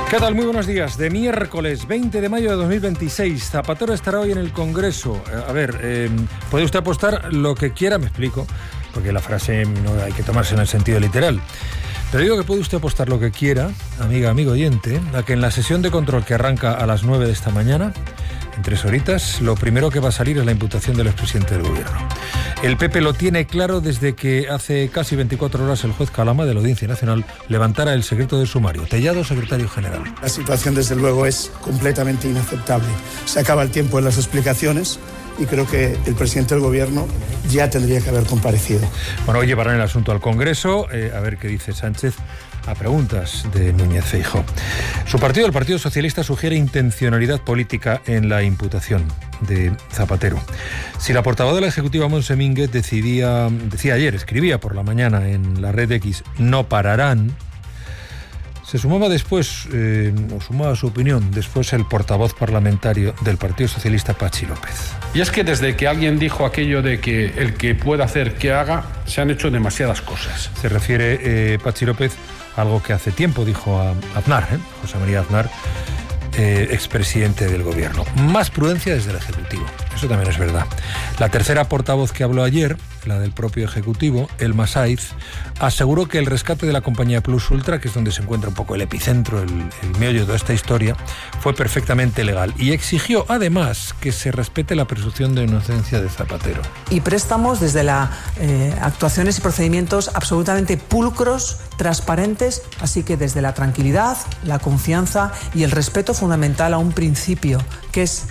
¿Qué tal? Muy buenos días. De miércoles 20 de mayo de 2026. Zapatero estará hoy en el Congreso. Puede usted apostar lo que quiera, me explico, porque la frase no hay que tomarse en el sentido literal. Pero digo que puede usted apostar lo que quiera, amigo oyente, a que en la sesión de control que arranca a las 9 de esta mañana, en 3 horitas, lo primero que va a salir es la imputación del expresidente del Gobierno. El PP lo tiene claro desde que hace casi 24 horas el juez Calama de la Audiencia Nacional levantara el secreto del sumario. Tellado, secretario general. La situación, desde luego, es completamente inaceptable. Se acaba el tiempo en las explicaciones y creo que el presidente del Gobierno ya tendría que haber comparecido. Bueno, hoy llevarán el asunto al Congreso, a ver qué dice Sánchez a preguntas de Núñez Feijóo. Su partido, el Partido Socialista, sugiere intencionalidad política en la imputación de Zapatero. Si la portavoz de la Ejecutiva, Montse Mínguez, escribía por la mañana en la red X, no pararán, se sumaba sumaba su opinión después el portavoz parlamentario del Partido Socialista, Patxi López. Y es que desde que alguien dijo aquello de que el que pueda hacer que haga, se han hecho demasiadas cosas. Se refiere Patxi López a algo que hace tiempo dijo a Aznar, José María Aznar, expresidente del Gobierno. Más prudencia desde el Ejecutivo. Eso también es verdad. La tercera portavoz que habló ayer, la del propio Ejecutivo, Elma Saiz, aseguró que el rescate de la compañía Plus Ultra, que es donde se encuentra un poco el epicentro, el meollo de toda esta historia, fue perfectamente legal y exigió además que se respete la presunción de inocencia de Zapatero. Y préstamos desde actuaciones y procedimientos absolutamente pulcros, transparentes, así que desde la tranquilidad, la confianza y el respeto fundamental a un principio que es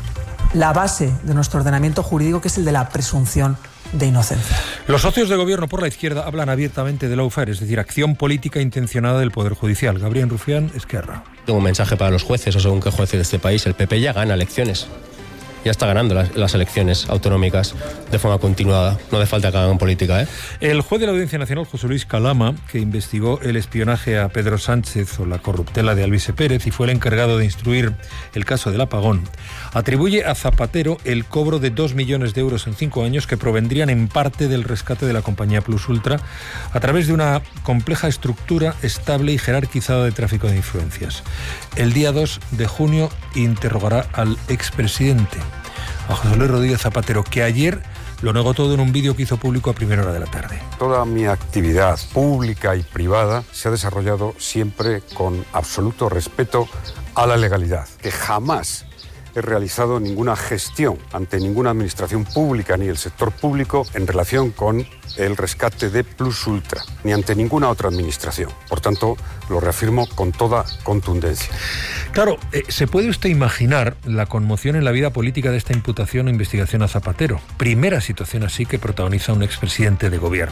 la base de nuestro ordenamiento jurídico, que es el de la presunción de inocencia. Los socios de gobierno por la izquierda hablan abiertamente de lawfare, es decir, acción política intencionada del Poder Judicial. Gabriel Rufián, Esquerra. Tengo un mensaje para los jueces, o según qué jueces de este país. El PP ya gana elecciones. Ya está ganando las elecciones autonómicas de forma continuada. No hace falta que hagan política, ¿eh? El juez de la Audiencia Nacional, José Luis Calama, que investigó el espionaje a Pedro Sánchez o la corruptela de Alvise Pérez y fue el encargado de instruir el caso del apagón, atribuye a Zapatero el cobro de 2 millones de euros en 5 años que provendrían en parte del rescate de la compañía Plus Ultra a través de una compleja estructura estable y jerarquizada de tráfico de influencias. El día 2 de junio interrogará al expresidente, a José Luis Rodríguez Zapatero, que ayer lo negó todo en un vídeo que hizo público a primera hora de la tarde. Toda mi actividad pública y privada se ha desarrollado siempre con absoluto respeto a la legalidad, que jamás he realizado ninguna gestión ante ninguna administración pública ni el sector público en relación con el rescate de Plus Ultra, ni ante ninguna otra administración. Por tanto, lo reafirmo con toda contundencia. Claro, ¿se puede usted imaginar la conmoción en la vida política de esta imputación o investigación a Zapatero? Primera situación así que protagoniza un expresidente de gobierno.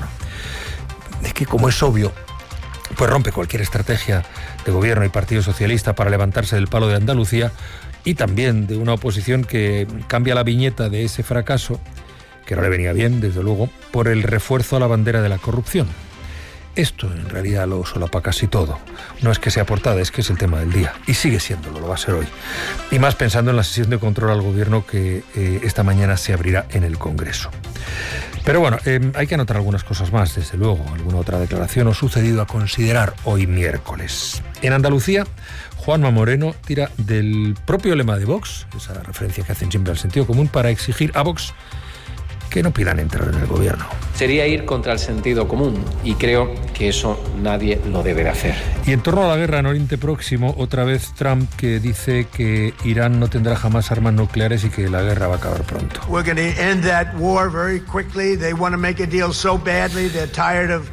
Es que, como es obvio, pues rompe cualquier estrategia de gobierno y Partido Socialista para levantarse del palo de Andalucía, y también de una oposición que cambia la viñeta de ese fracaso, que no le venía bien, desde luego, por el refuerzo a la bandera de la corrupción. Esto en realidad lo solapa casi todo. No es que sea portada, es que es el tema del día. Y sigue siéndolo, lo va a ser hoy. Y más pensando en la sesión de control al gobierno que esta mañana se abrirá en el Congreso. Pero bueno, hay que anotar algunas cosas más, desde luego. Alguna otra declaración o sucedido a considerar hoy miércoles. En Andalucía, Juanma Moreno tira del propio lema de Vox, esa referencia que hacen siempre al sentido común, para exigir a Vox que no pidan entrar en el gobierno. Sería ir contra el sentido común y creo que eso nadie lo debe de hacer. Y en torno a la guerra en Oriente Próximo, otra vez Trump, que dice que Irán no tendrá jamás armas nucleares y que la guerra va a acabar pronto. We're going to end that war very quickly. They want to make a deal so badly. They're tired of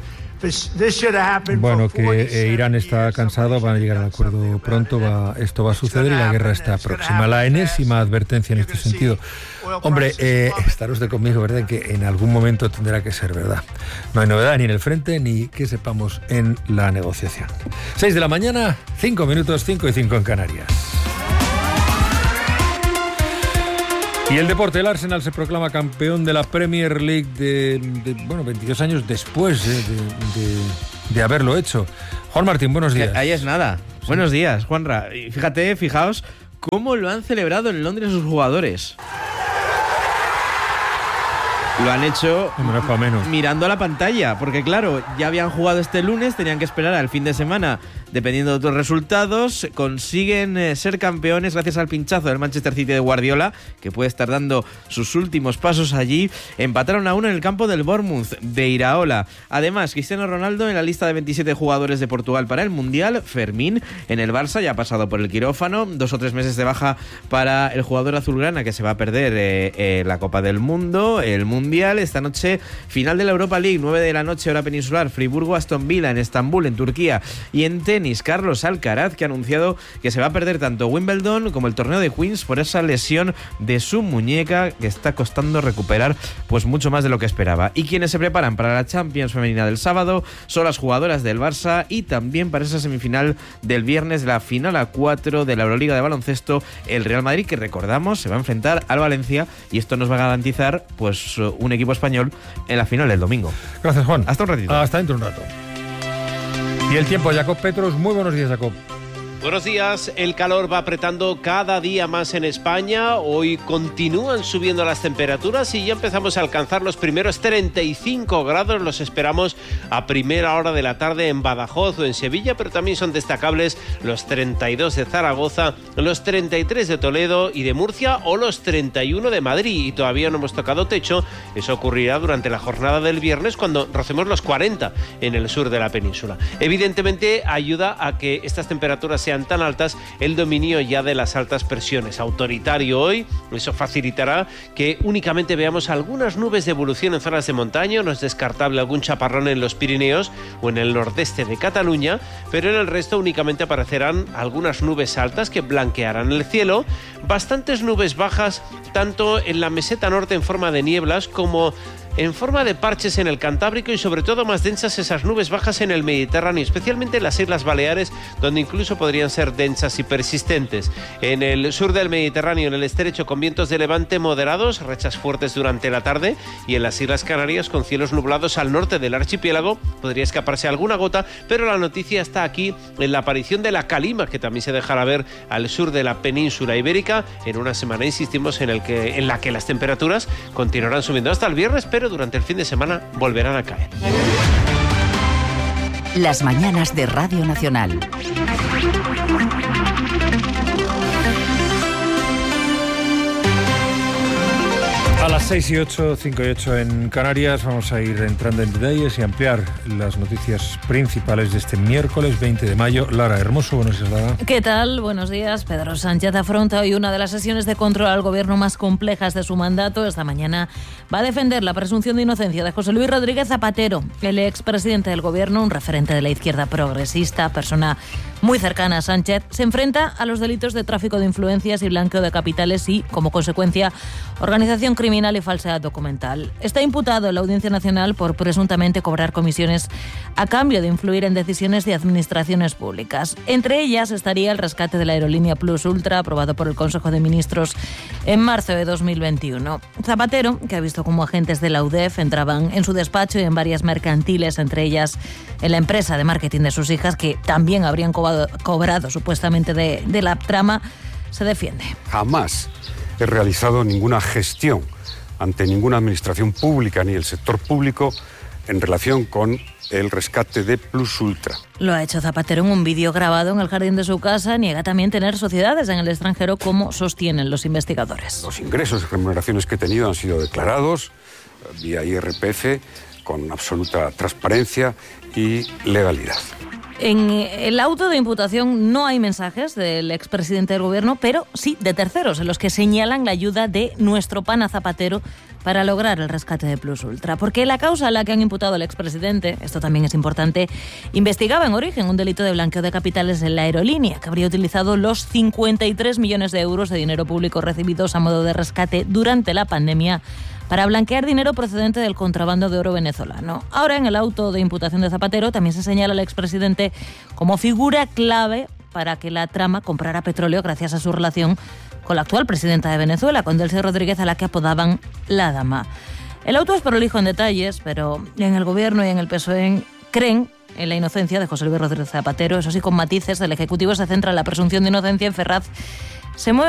Bueno, que Irán está cansado, van a llegar al acuerdo pronto, esto va a suceder y la guerra está próxima. La enésima advertencia en este sentido. Hombre, estará usted conmigo, ¿verdad?, en que en algún momento tendrá que ser verdad. No hay novedad ni en el frente ni que sepamos en la negociación. 6 de la mañana, 5 minutos, 5 y 5 en Canarias. Y el deporte, el Arsenal se proclama campeón de la Premier League 22 años después de haberlo hecho. Juan Martín, buenos días. Ahí es nada. Sí. Buenos días, Juanra. Y fijaos cómo lo han celebrado en Londres sus jugadores. Lo han hecho menos. mirando a la pantalla, porque claro, ya habían jugado este lunes, tenían que esperar al fin de semana, dependiendo de otros resultados. Consiguen ser campeones gracias al pinchazo del Manchester City de Guardiola, que puede estar dando sus últimos pasos allí. Empataron a 1 en el campo del Bournemouth de Iraola. Además, Cristiano Ronaldo en la lista de 27 jugadores de Portugal para el Mundial. Fermín en el Barça ya ha pasado por el quirófano. 2 o 3 meses de baja para el jugador azulgrana, que se va a perder la Copa del Mundo, el Mundial. Esta noche, final de la Europa League, 9 de la noche, hora peninsular. Friburgo-Aston Villa en Estambul, en Turquía. Y en tenis, Carlos Alcaraz, que ha anunciado que se va a perder tanto Wimbledon como el torneo de Queens por esa lesión de su muñeca, que está costando recuperar pues mucho más de lo que esperaba. Y quienes se preparan para la Champions femenina del sábado son las jugadoras del Barça, y también para esa semifinal del viernes, la final a 4 de la Euroliga de baloncesto, el Real Madrid, que recordamos se va a enfrentar al Valencia, y esto nos va a garantizar pues un equipo español en la final del domingo. Gracias, Juan. Hasta un ratito. Hasta dentro de un rato. Y el tiempo, Jacob Petros. Muy buenos días, Jacob. Buenos días. El calor va apretando cada día más en España. Hoy continúan subiendo las temperaturas y ya empezamos a alcanzar los primeros 35 grados. Los esperamos a primera hora de la tarde en Badajoz o en Sevilla, pero también son destacables los 32 de Zaragoza, los 33 de Toledo y de Murcia, o los 31 de Madrid. Y todavía no hemos tocado techo. Eso ocurrirá durante la jornada del viernes, cuando rocemos los 40 en el sur de la península. Evidentemente ayuda a que estas temperaturas sean tan altas el dominio ya de las altas presiones. Autoritario hoy, eso facilitará que únicamente veamos algunas nubes de evolución en zonas de montaña. No es descartable algún chaparrón en los Pirineos o en el nordeste de Cataluña, pero en el resto únicamente aparecerán algunas nubes altas que blanquearán el cielo, bastantes nubes bajas tanto en la meseta norte en forma de nieblas como en forma de parches en el Cantábrico, y sobre todo más densas esas nubes bajas en el Mediterráneo, especialmente en las Islas Baleares, donde incluso podrían ser densas y persistentes. En el sur del Mediterráneo, en el estrecho, con vientos de levante moderados, rachas fuertes durante la tarde, y en las Islas Canarias con cielos nublados al norte del archipiélago podría escaparse alguna gota, pero la noticia está aquí en la aparición de la calima, que también se dejará ver al sur de la península ibérica en una semana, insistimos, en la que las temperaturas continuarán subiendo hasta el viernes, pero durante el fin de semana volverán a caer. Las mañanas de Radio Nacional. A las 6 y 8, 5 y 8 en Canarias, vamos a ir entrando en detalles y ampliar las noticias principales de este miércoles 20 de mayo. Lara Hermoso, buenos días, Lara. ¿Qué tal? Buenos días. Pedro Sánchez afronta hoy una de las sesiones de control al gobierno más complejas de su mandato. Esta mañana va a defender la presunción de inocencia de José Luis Rodríguez Zapatero, el expresidente del gobierno, un referente de la izquierda progresista, persona muy cercana a Sánchez. Se enfrenta a los delitos de tráfico de influencias y blanqueo de capitales y, como consecuencia, organización criminal y falsedad documental. Está imputado en la Audiencia Nacional por presuntamente cobrar comisiones a cambio de influir en decisiones de administraciones públicas. Entre ellas estaría el rescate de la aerolínea Plus Ultra, aprobado por el Consejo de Ministros en marzo de 2021. Zapatero, que ha visto cómo agentes de la UDEF entraban en su despacho y en varias mercantiles, entre ellas en la empresa de marketing de sus hijas, que también habrían cobrado supuestamente de la trama, se defiende. Jamás he realizado ninguna gestión ante ninguna administración pública ni el sector público en relación con el rescate de Plus Ultra. Lo ha hecho Zapatero en un vídeo grabado en el jardín de su casa. Niega también tener sociedades en el extranjero, como sostienen los investigadores. Los ingresos y remuneraciones que he tenido han sido declarados vía IRPF con absoluta transparencia y legalidad. En el auto de imputación no hay mensajes del expresidente del gobierno, pero sí de terceros, en los que señalan la ayuda de nuestro pana Zapatero para lograr el rescate de Plus Ultra. Porque la causa a la que han imputado al expresidente, esto también es importante, investigaba en origen un delito de blanqueo de capitales en la aerolínea, que habría utilizado los 53 millones de euros de dinero público recibidos a modo de rescate durante la pandemia para blanquear dinero procedente del contrabando de oro venezolano. Ahora, en el auto de imputación de Zapatero, también se señala al expresidente como figura clave para que la trama comprara petróleo gracias a su relación con la actual presidenta de Venezuela, con Delcy Rodríguez, a la que apodaban la Dama. El auto es prolijo en detalles, pero en el gobierno y en el PSOE creen en la inocencia de José Luis Rodríguez Zapatero. Eso sí, con matices, el Ejecutivo se centra en la presunción de inocencia. En Ferraz se mueve